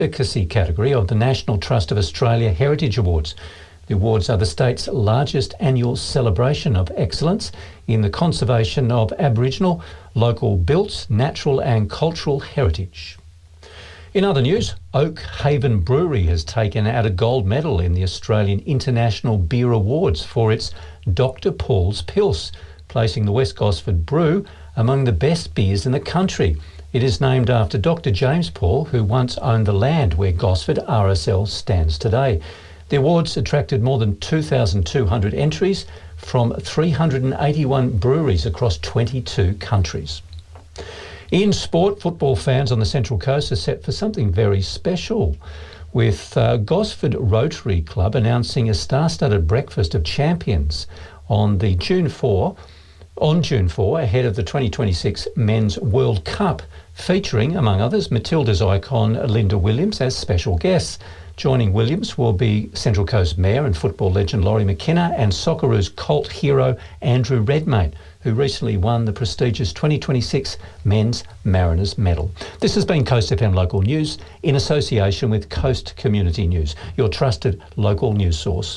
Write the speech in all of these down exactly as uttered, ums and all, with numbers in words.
Advocacy category of the National Trust of Australia Heritage Awards. The awards are the state's largest annual celebration of excellence in the conservation of Aboriginal, local built, natural and cultural heritage. In other news, Oak Haven Brewery has taken out a gold medal in the Australian International Beer Awards for its Doctor Paul's Pils, placing the West Gosford Brew among the best beers in the country. It is named after Doctor James Paul, who once owned the land where Gosford R S L stands today. The awards attracted more than two thousand two hundred entries from three hundred eighty-one breweries across twenty-two countries. In sport, football fans on the Central Coast are set for something very special, with uh, Gosford Rotary Club announcing a star-studded breakfast of champions on the June fourth, on June fourth, ahead of the twenty twenty-six Men's World Cup, featuring, among others, Matilda's icon Linda Williams as special guests. Joining Williams will be Central Coast Mayor and football legend Laurie McKenna and Socceroos cult hero Andrew Redmayne, who recently won the prestigious twenty twenty-six Men's Mariners Medal. This has been Coast F M Local News in association with Coast Community News, your trusted local news source.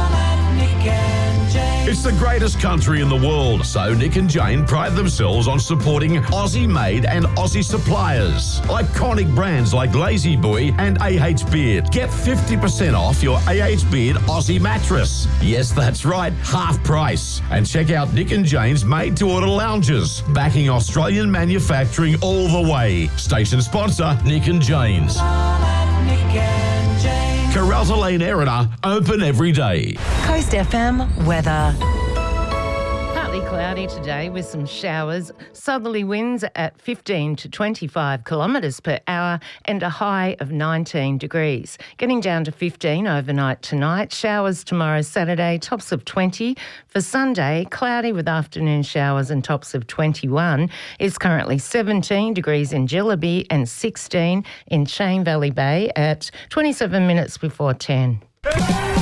It's the greatest country in the world, so Nick and Jane pride themselves on supporting Aussie-made and Aussie suppliers. Iconic brands like Lazy Boy and A H Beard. Get fifty percent off your A H Beard Aussie mattress. Yes, that's right, half price. And check out Nick and Jane's made-to-order lounges, backing Australian manufacturing all the way. Station sponsor, Nick and Jane's. Carralta Lane, Erina, open every day. Coast F M weather. Partly cloudy today with some showers, southerly winds at fifteen to twenty-five kilometres per hour and a high of nineteen degrees. Getting down to fifteen overnight tonight, showers tomorrow Saturday, tops of twenty. For Sunday, cloudy with afternoon showers and tops of twenty-one. It's currently seventeen degrees in Jillaby and sixteen in Shane Valley Bay at twenty-seven minutes before ten.